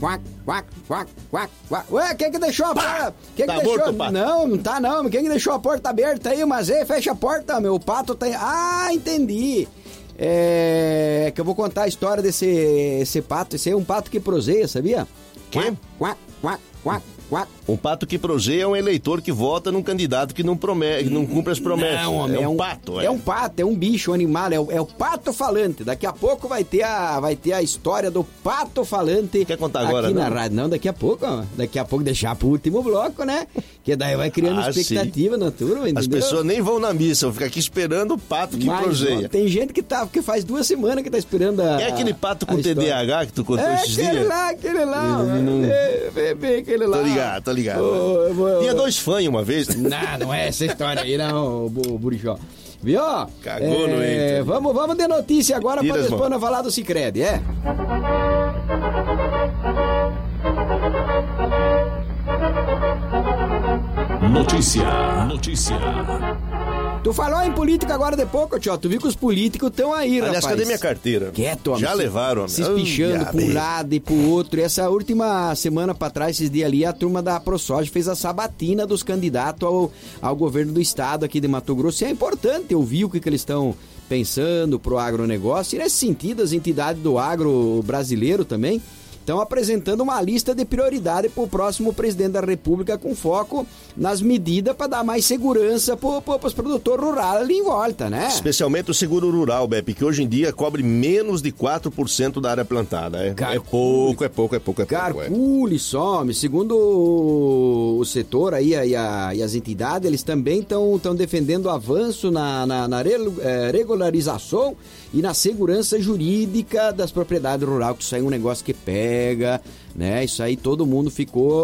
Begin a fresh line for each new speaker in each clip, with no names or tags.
Ué, quem que deixou a porta? Quem
tá
que deixou?
Morto, pato.
Não tá não. Quem que deixou a porta aberta aí? Mas fecha a porta, meu. O pato tá... Ah, entendi. Que eu vou contar a história desse pato. Esse aí é um pato que proseia, sabia?
Quê? Um pato que proseia é um eleitor que vota num candidato que não cumpre as promessas.
Não, homem,
é um pato.
É um pato, é um bicho, um animal, é o pato falante. Daqui a pouco vai ter a história do pato falante.
Quer contar agora,
aqui
não?
na rádio. Não, daqui a pouco deixar pro último bloco, né? Que daí vai criando expectativa na turma, entendeu?
As pessoas nem vão na missa, vão ficar aqui esperando o pato que proseia.
Tem gente que faz 2 semanas que tá esperando
É aquele pato com TDAH que tu contou esses dias?
Aquele lá. Aquele lá.
Tô ligado. Tinha 2 fãs uma vez.
Não é essa história aí, não, Burichó. Viu?
Cagou no eito.
Vamos de notícia agora pra depois nós falar do Sicredi,
Notícia.
Tu falou em política agora de pouco, tio. Tu viu que os políticos estão aí,
Aliás,
rapaz.
cadê minha carteira?
Quieto, homem.
Já levaram,
se espichando pra um lado e pro outro. E essa última semana pra trás, esses dias ali, a turma da ProSoja fez a sabatina dos candidatos ao governo do estado aqui de Mato Grosso. E é importante ouvir o que eles estão pensando pro agronegócio. E nesse sentido, as entidades do agro brasileiro também estão apresentando uma lista de prioridade para o próximo presidente da República, com foco nas medidas para dar mais segurança para os produtores rurais ali em volta, né?
Especialmente o seguro rural, Beppe, que hoje em dia cobre menos de 4% da área plantada. É pouco.
Calcule só, segundo o setor aí e as entidades, eles também estão defendendo o avanço na regularização e na segurança jurídica das propriedades rurais, que isso aí é um negócio que pega, né? Isso aí todo mundo ficou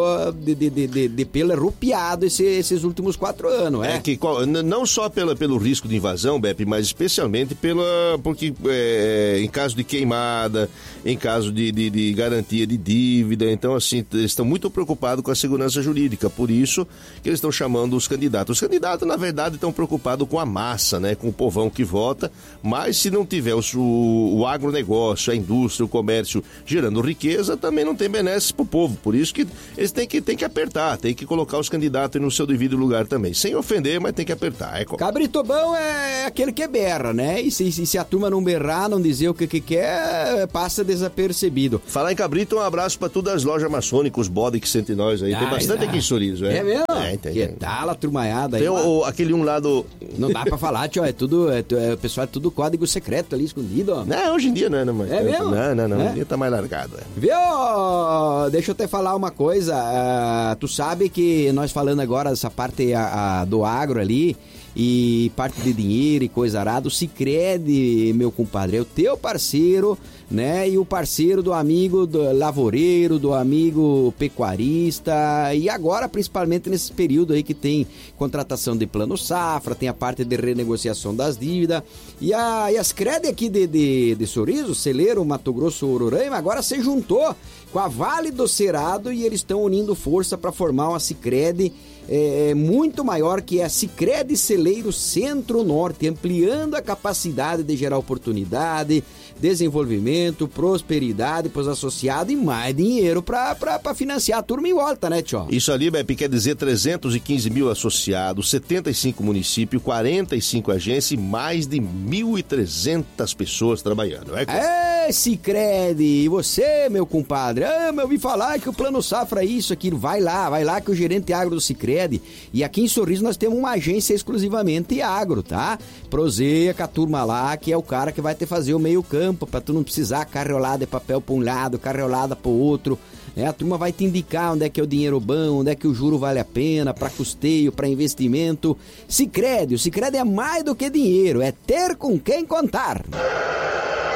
de pelo arrupiado esses últimos 4 anos,
que não só pelo risco de invasão, Beppe, mas especialmente porque em caso de queimada, em caso de garantia de dívida, então assim, eles estão muito preocupados com a segurança jurídica, por isso que eles estão chamando os candidatos. Os candidatos, na verdade, estão preocupados com a massa, né? Com o povão que vota, mas se não tiver o agronegócio, a indústria, o comércio gerando riqueza, também não tem benesse pro povo. Por isso que eles têm que apertar, tem que colocar os candidatos no seu devido lugar também. Sem ofender, mas tem que apertar.
Cabrito bom é aquele que berra, né? E se a turma não berrar, não dizer o que quer, passa desapercebido.
Falar em cabrito, um abraço pra todas as lojas maçônicas, os bode que sentem nós aí. Tem bastante aqui em Sorriso,
É mesmo?
Tem.
Que tal a turmaiada aí?
Tem aquele um lá do...
Não dá pra falar, tio, o pessoal é tudo código secreto ali, escondido, ó.
Não, hoje em dia não, mas...
É mesmo?
Não, hoje em dia tá mais largado,
Viu? Deixa eu te falar uma coisa, tu sabe que nós falando agora dessa parte do agro ali, e parte de dinheiro e coisa arada, o Sicredi, meu compadre, é o teu parceiro, né? E o parceiro do amigo do lavoureiro, do amigo pecuarista, e agora principalmente nesse período aí que tem contratação de plano safra, tem a parte de renegociação das dívidas, e as Credi aqui de Sorriso, Celeiro, Mato Grosso, Roraima, agora se juntou com a Vale do Cerrado e eles estão unindo força para formar uma Sicredi muito maior, que é a Sicredi Celeiro Centro-Norte, ampliando a capacidade de gerar oportunidade, desenvolvimento, prosperidade para os associados e mais dinheiro para financiar a turma em volta, né, tio?
Isso ali, Beppe, quer dizer 315 mil associados, 75 municípios, 45 agências e mais de 1.300 pessoas trabalhando.
Sicredi, e você, meu compadre? Eu ouvi falar que o Plano Safra é isso, aquilo. Vai lá que o gerente agro do Sicredi, e aqui em Sorriso nós temos uma agência exclusivamente agro, tá? Proseia com a turma lá, que é o cara que vai te fazer o meio campo, pra tu não precisar carreolada de papel pra um lado, carreolada pro outro. A turma vai te indicar onde é que é o dinheiro bom, onde é que o juro vale a pena, para custeio, para investimento. Sicredi, o Sicredi é mais do que dinheiro, é ter com quem contar.